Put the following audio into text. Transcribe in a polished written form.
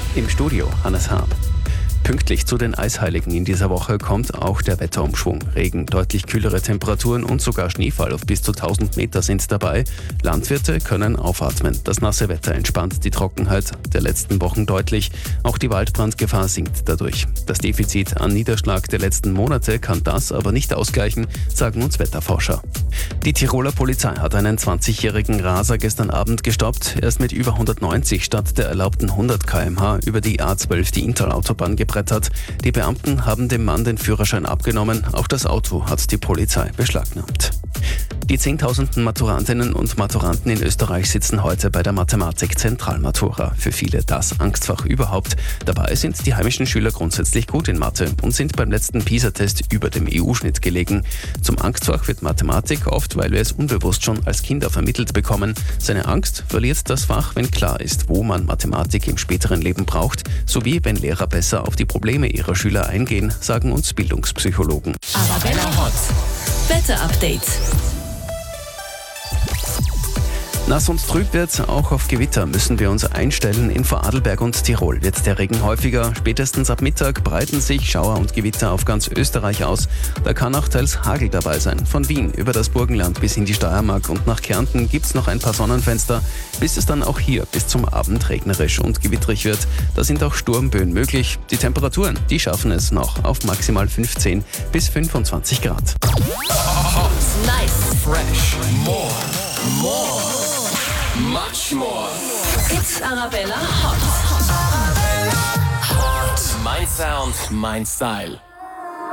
Im Studio Hannes Haab. Pünktlich zu den Eisheiligen in dieser Woche kommt auch der Wetterumschwung. Regen, deutlich kühlere Temperaturen und sogar Schneefall auf bis zu 1000 Meter sind dabei. Landwirte können aufatmen. Das nasse Wetter entspannt die Trockenheit der letzten Wochen deutlich. Auch die Waldbrandgefahr sinkt dadurch. Das Defizit an Niederschlag der letzten Monate kann das aber nicht ausgleichen, sagen uns Wetterforscher. Die Tiroler Polizei hat einen 20-jährigen Raser gestern Abend gestoppt. Er ist mit über 190 statt der erlaubten 100 km/h über die A12 die Inntal-Autobahn gebrettert. Die Beamten haben dem Mann den Führerschein abgenommen. Auch das Auto hat die Polizei beschlagnahmt. Die Zehntausenden Maturantinnen und Maturanten in Österreich sitzen heute bei der Mathematik-Zentralmatura. Für viele das Angstfach überhaupt. Dabei sind die heimischen Schüler grundsätzlich gut in Mathe und sind beim letzten PISA-Test über dem EU-Schnitt gelegen. Zum Angstfach wird Mathematik oft, weil wir es unbewusst schon als Kinder vermittelt bekommen. Seine Angst verliert das Fach, wenn klar ist, wo man Mathematik im späteren Leben braucht, sowie wenn Lehrer besser auf die Probleme ihrer Schüler eingehen, sagen uns Bildungspsychologen. Arabella Hot. Wetter-Update. Nass und trüb wird, auch auf Gewitter müssen wir uns einstellen. In Vorarlberg und Tirol wird der Regen häufiger. Spätestens ab Mittag breiten sich Schauer und Gewitter auf ganz Österreich aus. Da kann auch teils Hagel dabei sein. Von Wien über das Burgenland bis in die Steiermark und nach Kärnten gibt's noch ein paar Sonnenfenster, bis es dann auch hier bis zum Abend regnerisch und gewittrig wird. Da sind auch Sturmböen möglich. Die Temperaturen, die schaffen es noch auf maximal 15 bis 25 Grad. Nice. Fresh. More. Much more. It's Arabella Hot. Mein Sound, mein Style.